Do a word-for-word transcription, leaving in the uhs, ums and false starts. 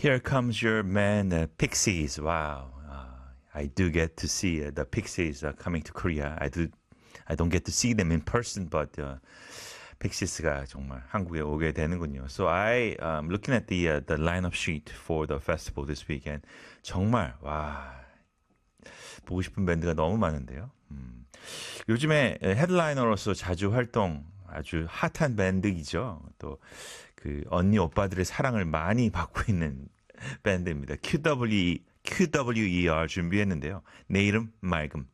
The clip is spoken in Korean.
Here comes your man, the Pixies. Wow, uh, I do get to see uh, the Pixies uh, coming to Korea. I do, I don't get to see them in person, but uh, Pixies가 정말 한국에 오게 되는군요. So I um, looking at the uh, the lineup sheet for the festival this weekend. 정말 와 보고 싶은 밴드가 너무 많은데요. 음, 요즘에 헤드라이너로서 자주 활동 아주 핫한 밴드이죠. 또 그 언니 오빠들의 사랑을 많이 받고 있는 밴드입니다. 큐더블유이, 큐더블유이알 준비했는데요. 내 이름 맑음.